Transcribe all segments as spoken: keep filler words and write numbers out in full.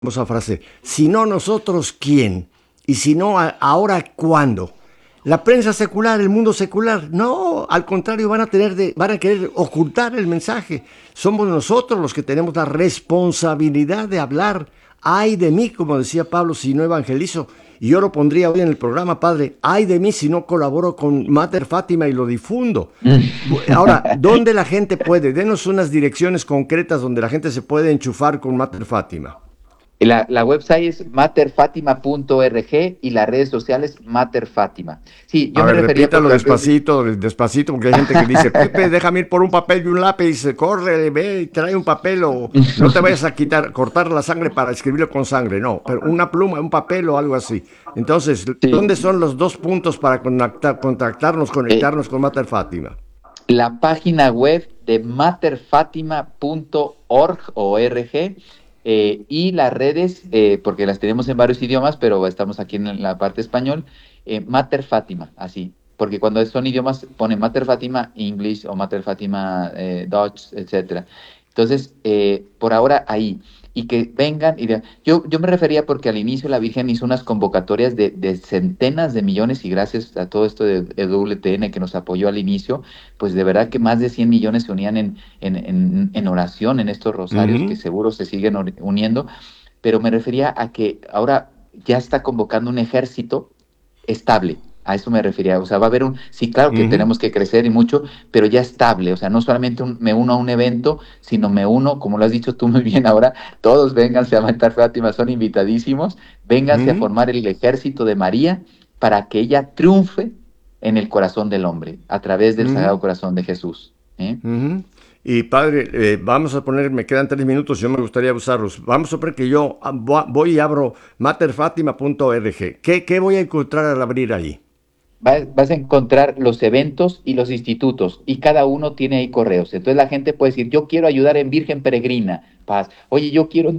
Esa frase, si no nosotros, ¿quién? Y si no, a- ahora, ¿cuándo? La prensa secular, el mundo secular, no, al contrario, van a tener de, van a querer ocultar el mensaje. Somos nosotros los que tenemos la responsabilidad de hablar. Ay de mí, como decía Pablo, si no evangelizo. Y yo lo pondría hoy en el programa, padre, ay de mí si no colaboro con Mater Fátima y lo difundo. Bu- Ahora, ¿dónde la gente puede? Denos unas direcciones concretas donde la gente se puede enchufar con Mater Fátima. La, la website es mater fatima punto org y las redes sociales Mater Fátima. Sí, A yo me ver, refería repítalo porque antes... despacito, despacito, porque hay gente que dice, Pepe, déjame ir por un papel y un lápiz, corre, ve, trae un papel o no te vayas a quitar, cortar la sangre para escribirlo con sangre, no, pero una pluma, un papel o algo así. Entonces, ¿dónde Sí, son los dos puntos para conectar, contactarnos, eh, conectarnos con Mater Fátima? la página web de mater fatima punto org o org eh, y las redes, eh, porque las tenemos en varios idiomas, pero estamos aquí en la parte español, eh, Mater Fátima, así. Porque cuando son idiomas, pone Mater Fátima English o Mater Fátima eh, Dutch, etcétera. Entonces, eh, por ahora ahí. Y que vengan y vean. Yo, yo me refería porque al inicio la Virgen hizo unas convocatorias de, de centenas de millones y gracias a todo esto de E W T N que nos apoyó al inicio, pues de verdad que más de cien millones se unían en, en, en, en oración en estos rosarios que Ujú, seguro se siguen uniendo, pero me refería a que ahora ya está convocando un ejército estable. A eso me refería, o sea, va a haber un, sí, claro que ujú, tenemos que crecer y mucho, pero ya estable, o sea, no solamente un, me uno a un evento, sino me uno, como lo has dicho tú muy bien ahora, todos vénganse a Mater Fátima, son invitadísimos, vénganse a ujú, formar el ejército de María para que ella triunfe en el corazón del hombre, a través del ujú, Sagrado Corazón de Jesús. ¿eh? ujú. Y padre, eh, vamos a poner, me quedan tres minutos, yo me gustaría usarlos. Vamos a suponer que yo ah, vo- voy y abro mater fatima punto org. ¿Qué, ¿Qué voy a encontrar al abrir allí? Va- vas a encontrar los eventos y los institutos, y cada uno tiene ahí correos. Entonces la gente puede decir, yo quiero ayudar en Virgen Peregrina, Paz. Oye, yo quiero,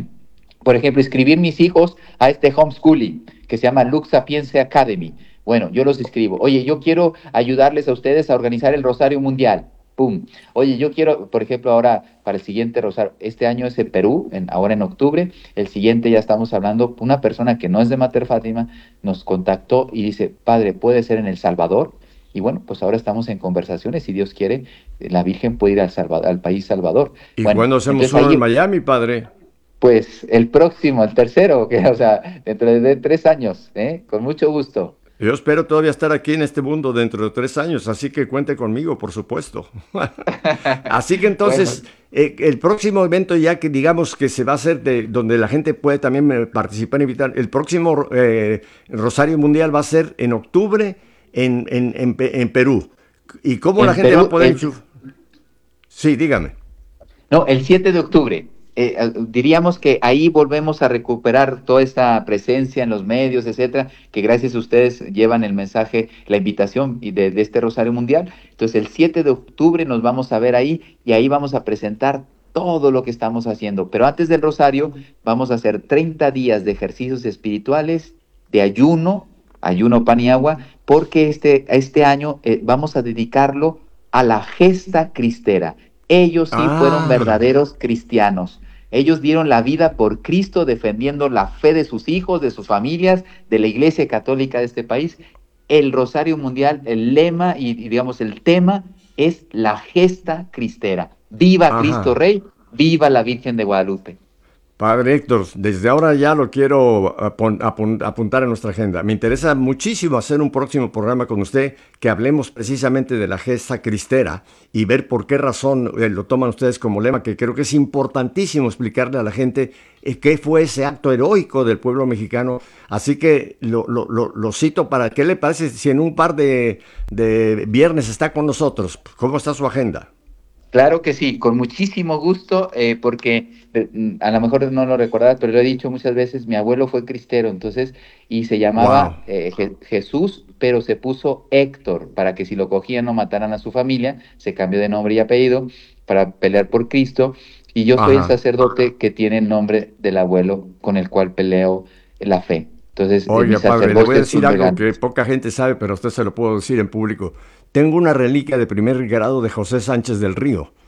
por ejemplo, inscribir mis hijos a este homeschooling que se llama Lux Sapienza Academy. Bueno, yo los inscribo. Oye, yo quiero ayudarles a ustedes a organizar el Rosario Mundial. Pum. Oye, yo quiero, por ejemplo, ahora para el siguiente Rosario, este año es en Perú, en, ahora en octubre, el siguiente ya estamos hablando, una persona que no es de Mater Fátima nos contactó y dice, padre, ¿puede ser en El Salvador? Y bueno, pues ahora estamos en conversaciones, si Dios quiere, la Virgen puede ir al, Salvador, al país Salvador. ¿Y Bueno, cuándo hacemos entonces uno en ahí, Miami, padre? pues el próximo, el tercero, que, o sea, dentro de tres años, ¿eh? Con mucho gusto. Yo espero todavía estar aquí en este mundo dentro de tres años, así que cuente conmigo, por supuesto. Así que Bueno, entonces, eh, el próximo evento ya que digamos que se va a hacer, de, donde la gente puede también eh, participar, invitar, el próximo eh, Rosario Mundial va a ser en octubre en, en, en, Pe- en Perú. ¿Y cómo la en gente va a Perú, poder el, enchufar? Sí, dígame. no, el siete de octubre. Eh, eh, diríamos que ahí volvemos a recuperar toda esta presencia en los medios, etcétera, que gracias a ustedes llevan el mensaje, la invitación y de, de este Rosario Mundial. Entonces, el siete de octubre nos vamos a ver ahí y ahí vamos a presentar todo lo que estamos haciendo. Pero antes del Rosario, vamos a hacer treinta días de ejercicios espirituales, de ayuno, ayuno pan y agua, porque este, este año eh, vamos a dedicarlo a la gesta cristera. Ellos sí fueron Ah, verdaderos cristianos. Ellos dieron la vida por Cristo defendiendo la fe de sus hijos, de sus familias, de la Iglesia Católica de este país. El Rosario Mundial, el lema y, y digamos el tema es la gesta cristera. Viva Cristo ajá. Rey, viva la Virgen de Guadalupe. Padre Héctor, desde ahora ya lo quiero apun- apun- apuntar a nuestra agenda. Me interesa muchísimo hacer un próximo programa con usted que hablemos precisamente de la gesta cristera y ver por qué razón eh, lo toman ustedes como lema, que creo que es importantísimo explicarle a la gente eh, qué fue ese acto heroico del pueblo mexicano. Así que lo, lo- lo- lo cito para, ¿qué le parece si en un par de, de viernes está con nosotros? ¿Cómo está su agenda? Claro que sí, con muchísimo gusto, eh, porque eh, a lo mejor no lo recordarás, pero lo he dicho muchas veces, mi abuelo fue cristero, entonces, y se Wow. llamaba eh, Je- Jesús, pero se puso Héctor, para que si lo cogían no mataran a su familia, se cambió de nombre y apellido para pelear por Cristo, y yo soy el Ajá. sacerdote que tiene el nombre del abuelo con el cual peleo la fe. Entonces, eh, mi Oiga, padre, le voy a sacerdocio es decir un algo regalo. que poca gente sabe, pero a usted se lo puedo decir en público. Tengo una reliquia de primer grado de José Sánchez del Río.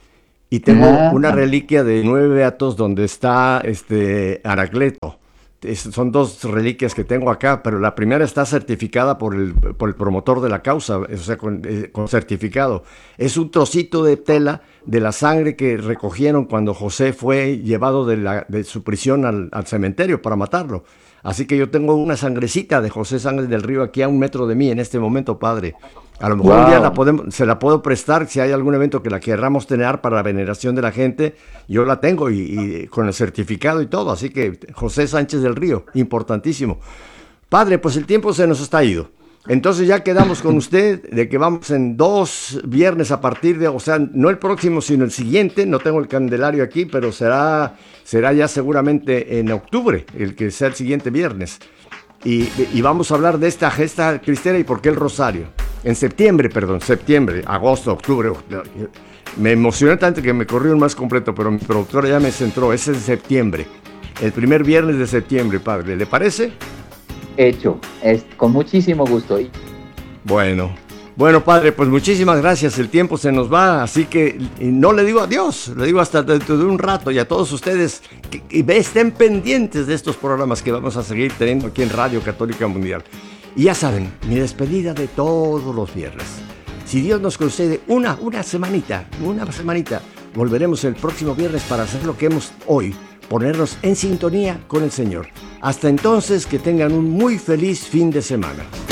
y tengo Ah, una reliquia de nueve beatos donde está este Anacleto. Es- son dos reliquias que tengo acá, pero la primera está certificada por el, por el promotor de la causa, o sea, con, eh, con certificado. Es un trocito de tela de la sangre que recogieron cuando José fue llevado de, la, de su prisión al, al cementerio para matarlo. Así que yo tengo una sangrecita de José Sangre del Río aquí a un metro de mí en este momento, padre. A lo mejor un día la wow. podemos, se la puedo prestar si hay algún evento que la querramos tener para la veneración de la gente. Yo la tengo y, y con el certificado y todo. Así que José Sánchez del Río, importantísimo. Padre, pues el tiempo se nos está ido. Entonces ya quedamos con usted de que vamos en dos viernes a partir de, o sea, no el próximo, sino el siguiente. No tengo el calendario aquí, pero será, será ya seguramente en octubre, el que sea el siguiente viernes. Y, y vamos a hablar de esta gesta cristera y por qué el rosario. En septiembre, perdón, septiembre, agosto, octubre. Me emocioné tanto que me corrió un más completo, pero mi productora ya me centró. Ese es en septiembre, el primer viernes de septiembre, padre. ¿Le parece? Hecho, es con muchísimo gusto. Y Bueno, bueno, padre, pues muchísimas gracias. El tiempo se nos va, así que y no le digo adiós, le digo hasta dentro de un rato. Y a todos ustedes que, que estén pendientes de estos programas que vamos a seguir teniendo aquí en Radio Católica Mundial. Y ya saben, mi despedida de todos los viernes. Si Dios nos concede una, una semanita, una semanita, volveremos el próximo viernes para hacer lo que hemos hoy, ponernos en sintonía con el Señor. Hasta entonces, que tengan un muy feliz fin de semana.